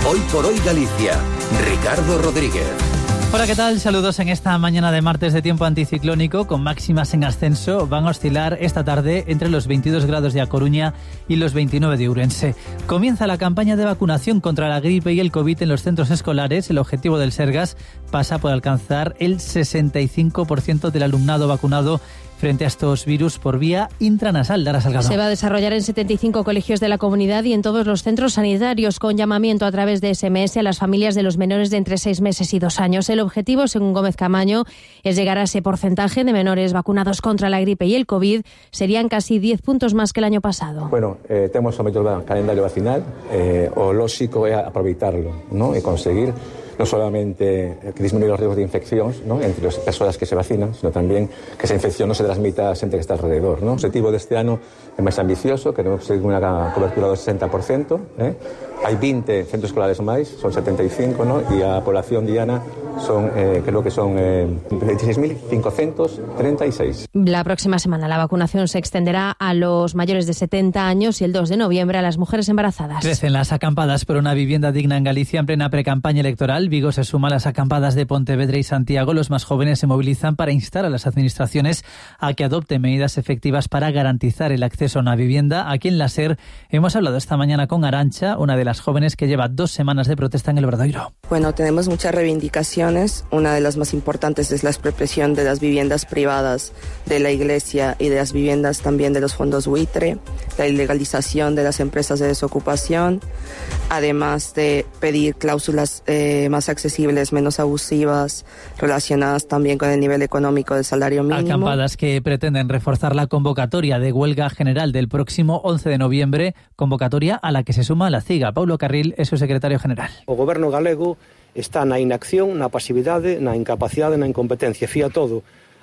Hoy por hoy Galicia. Ricardo Rodríguez. Hola, ¿qué tal? Saludos en esta mañana de martes de tiempo anticiclónico con máximas en ascenso. Van a oscilar esta tarde entre los 22 grados de A Coruña y los 29 de Ourense. Comienza la campaña de vacunación contra la gripe y el COVID en los centros escolares. El objetivo del Sergas pasa por alcanzar el 65% del alumnado vacunado frente a estos virus por vía intranasal. Dara Salgado. Se va a desarrollar en 75 colegios de la comunidad y en todos los centros sanitarios, con llamamiento a través de SMS a las familias de los menores de entre 6 meses y 2 años. El objetivo, según Gómez Camaño, es llegar a ese porcentaje de menores vacunados contra la gripe y el COVID. Serían casi 10 puntos más que el año pasado. Bueno, temos o mellor calendario vacinal, o lógico é aproveitarlo, ¿no? E conseguir no solamente disminuir los riesgos de infeccións, ¿no?, entre las personas que se vacinan, sino también que esa infección no se transmita a xente que está alrededor, ¿no? O objetivo deste ano é máis ambicioso, queremos conseguir unha cobertura do 60%, Hai 20 centros escolares máis, son 75, ¿no? E a población diana son, creo que son 26.536. La próxima semana la vacunación se extenderá a los mayores de 70 años y el 2 de noviembre a las mujeres embarazadas. Crecen las acampadas por una vivienda digna en Galicia en plena precampaña electoral. Vigo se suma a las acampadas de Pontevedra y Santiago. Los más jóvenes se movilizan para instar a las administraciones a que adopten medidas efectivas para garantizar el acceso a una vivienda. Aquí en la SER hemos hablado esta mañana con Arantxa, una de las jóvenes que lleva 2 semanas de protesta en el Obradoiro. Bueno, tenemos muchas reivindicaciones. Una de las más importantes es la expropiación de las viviendas privadas de la Iglesia y de las viviendas también de los fondos buitre, la ilegalización de las empresas de desocupación, además de pedir cláusulas más accesibles, menos abusivas, relacionadas también con el nivel económico del salario mínimo. Acampadas que pretenden reforzar la convocatoria de huelga general del próximo 11 de noviembre, convocatoria a la que se suma la CIGA. Paulo Carril es su secretario general. O goberno galego está na inacción, na pasividade, na incapacidade, na incompetencia. Fía todo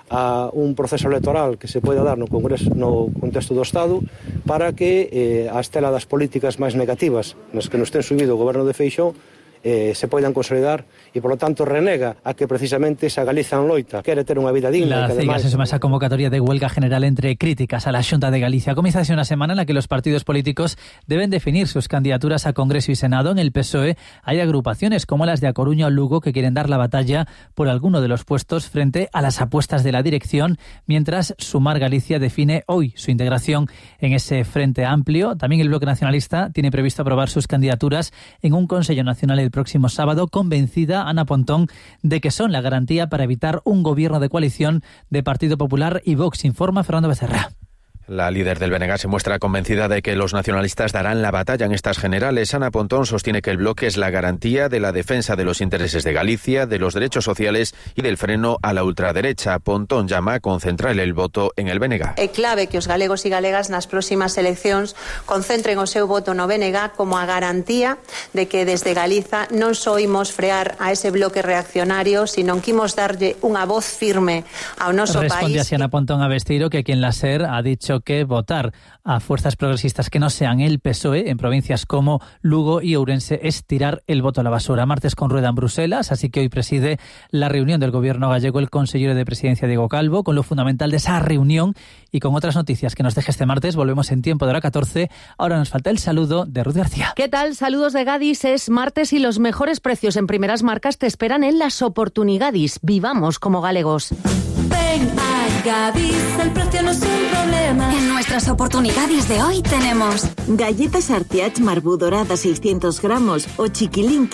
a un proceso electoral que se pode dar no Congreso, no contexto do Estado, para que a estela das políticas máis negativas nas que nos ten subido o goberno de Feixóo se poidan consolidar e, polo tanto, renega a que precisamente esa Galiza en loita quere ter unha vida digna. La CIGA se suma a esa convocatoria de huelga general entre críticas a la Xunta de Galicia. Comienza así una semana en la que los partidos políticos deben definir sus candidaturas a Congreso y Senado. En el PSOE hay agrupaciones como las de A Coruña o Lugo que quieren dar la batalla por alguno de los puestos frente a las apuestas de la dirección, mientras Sumar Galicia define hoy su integración en ese frente amplio. También el Bloque Nacionalista tiene previsto aprobar sus candidaturas en un Consello Nacional el próximo sábado, convencida Ana Pontón de que son la garantía para evitar un gobierno de coalición de Partido Popular y Vox, informa Fernando Becerra. La líder del BNG se muestra convencida de que los nacionalistas darán la batalla en estas generales. Ana Pontón sostiene que el bloque es la garantía de la defensa de los intereses de Galicia, de los derechos sociales y del freno a la ultraderecha. Pontón llama a concentrar el voto en el BNG. É clave que os galegos e galegas nas próximas eleccións concentren o seu voto no BNG como a garantía de que desde Galiza non só imos frear a ese bloque reaccionario, sino que imos darlle unha voz firme ao noso país. Responde así Ana Pontón a Besteiro, que aquí en la SER ha dicho que votar a fuerzas progresistas que no sean el PSOE en provincias como Lugo y Ourense es tirar el voto a la basura. Martes con rueda en Bruselas, así que hoy preside la reunión del gobierno gallego el consejero de presidencia Diego Calvo. Con lo fundamental de esa reunión y con otras noticias que nos deja este martes, volvemos en tiempo de hora 14. Ahora nos falta el saludo de Ruth García. ¿Qué tal? Saludos de Gadis. Es martes y los mejores precios en primeras marcas te esperan en las Oportunidades. Vivamos como galegos. Ven a Gadis, el precio no es un problema. En nuestras oportunidades de hoy tenemos galletas Artiach Marbú dorada 600 gramos o chiquilín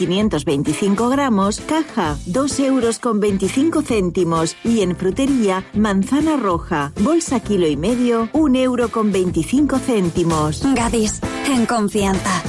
525 gramos, caja 2,25 €. Y en frutería, manzana roja, bolsa 1,5 kg, 1,25 €. Gadis, en confianza.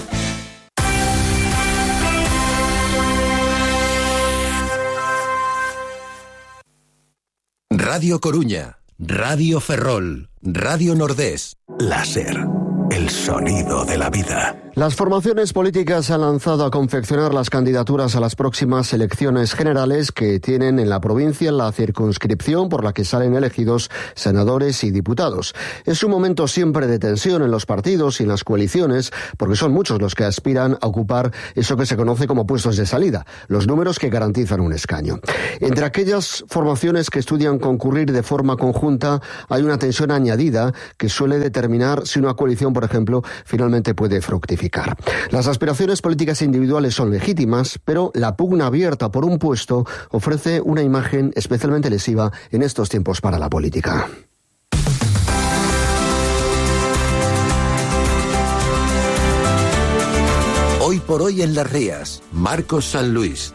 Radio Coruña, Radio Ferrol, Radio Nordés, la SER, el sonido de la vida. Las formaciones políticas se han lanzado a confeccionar las candidaturas a las próximas elecciones generales que tienen en la provincia la circunscripción por la que salen elegidos senadores y diputados. Es un momento siempre de tensión en los partidos y en las coaliciones porque son muchos los que aspiran a ocupar eso que se conoce como puestos de salida, los números que garantizan un escaño. Entre aquellas formaciones que estudian concurrir de forma conjunta hay una tensión añadida que suele determinar si una coalición, por ejemplo, finalmente puede fructificar. rectificar. Las aspiraciones políticas individuales son legítimas, pero la pugna abierta por un puesto ofrece una imagen especialmente lesiva en estos tiempos para la política. Hoy por hoy en Las Rías, Marcos San Luis.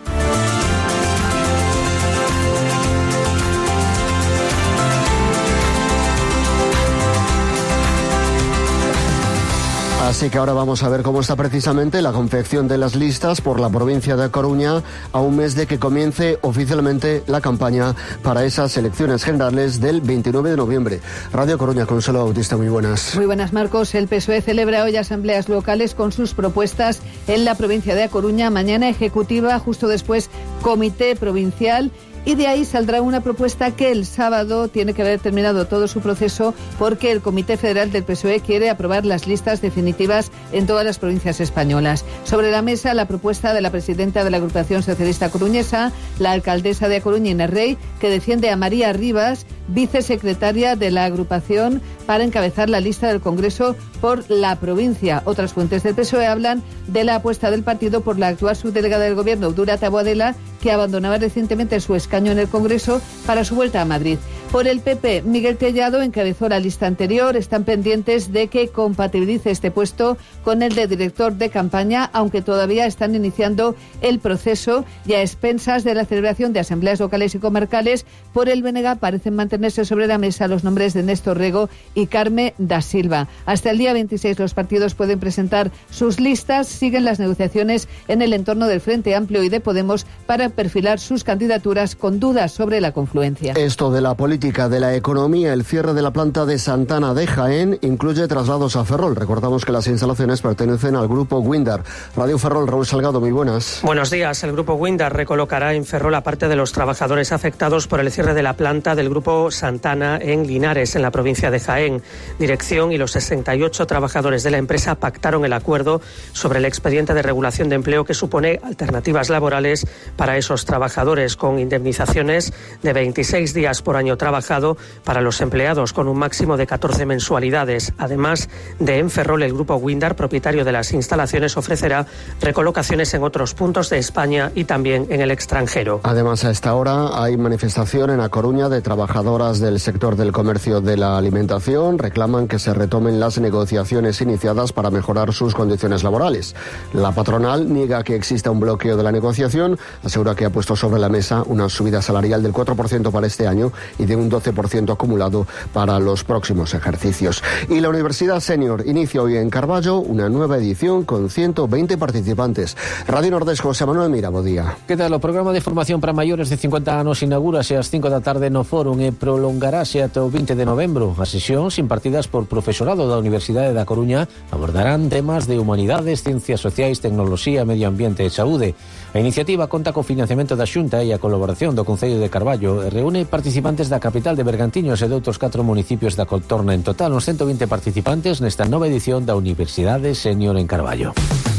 Así que ahora vamos a ver cómo está precisamente la confección de las listas por la provincia de Coruña a un mes de que comience oficialmente la campaña para esas elecciones generales del 29 de noviembre. Radio Coruña, Consuelo Bautista, muy buenas. Muy buenas, Marcos. El PSOE celebra hoy asambleas locales con sus propuestas en la provincia de A Coruña. Mañana ejecutiva, justo después comité provincial. Y de ahí saldrá una propuesta que el sábado tiene que haber terminado todo su proceso porque el Comité Federal del PSOE quiere aprobar las listas definitivas en todas las provincias españolas. Sobre la mesa, la propuesta de la presidenta de la Agrupación Socialista Coruñesa, la alcaldesa de A Coruña, Inés Rey, que defiende a María Rivas, vicesecretaria de la agrupación, para encabezar la lista del Congreso por la provincia. Otras fuentes del PSOE hablan de la apuesta del partido por la actual subdelegada del Gobierno, Dura Taboadela, que abandonaba recientemente su escaño en el Congreso para su vuelta a Madrid. Por el PP, Miguel Tellado encabezó la lista anterior. Están pendientes de que compatibilice este puesto con el de director de campaña, aunque todavía están iniciando el proceso y a expensas de la celebración de asambleas locales y comarcales. Por el BNG parecen mantenerse sobre la mesa los nombres de Néstor Rego y Carme da Silva. Hasta el día 26 los partidos pueden presentar sus listas. Siguen las negociaciones en el entorno del Frente Amplio y de Podemos para perfilar sus candidaturas con dudas sobre la confluencia. Esto de la política, de la economía, el cierre de la planta de Santana de Jaén incluye traslados a Ferrol. Recordamos que las instalaciones pertenecen al grupo Windar. Radio Ferrol, Raúl Salgado, muy buenas. Buenos días. El grupo Windar recolocará en Ferrol a parte de los trabajadores afectados por el cierre de la planta del grupo Santana en Linares, en la provincia de Jaén. Dirección y los 68 trabajadores de la empresa pactaron el acuerdo sobre el expediente de regulación de empleo que supone alternativas laborales para esos trabajadores, con indemnizaciones de 26 días por año trabajado para los empleados, con un máximo de 14 mensualidades. Además de en Ferrol, el grupo Windar, propietario de las instalaciones, ofrecerá recolocaciones en otros puntos de España y también en el extranjero. Además, a esta hora hay manifestación en A Coruña de trabajadoras del sector del comercio de la alimentación. Reclaman que se retomen las negociaciones iniciadas para mejorar sus condiciones laborales. La patronal niega que exista un bloqueo de la negociación, asegura que ha puesto sobre la mesa una subida salarial del 4% para este año y de un 12% acumulado para los próximos ejercicios. Y la Universidad Senior inicia hoy en Carballo una nueva edición con 120 participantes. Radio Nordés, José Manuel Mira, bo día. Que tal? O programa de formación para maiores de 50 anos inaugúrase ás 5 da tarde no Fórum e prolongarase ata o 20 de novembro. As sesións, impartidas por profesorado da Universidade da Coruña, abordarán temas de humanidades, ciencias sociais, tecnoloxía, medio ambiente e saúde. A iniciativa conta co financiamento da Xunta e a colaboración do Concello de Carballo e reúne participantes da capital de Bergantiños e de outros 4 municipios da contorna. En total, uns 120 participantes nesta nova edición da Universidade Senior en Carballo.